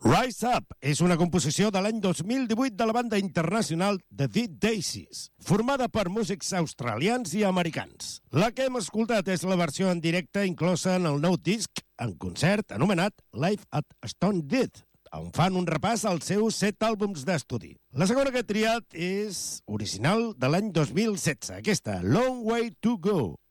Rise Up és una composició de l'any 2018 de la banda internacional The Dead Daisies, formada per músics australians i americans. La que hem escoltat és la versió en directe inclosa en el nou disc en concert anomenat Live at Stone Dead, on fan un repàs als seus 7 àlbums d'estudi. La segona que he triat és original de l'any 2016, aquesta Long Way to Go.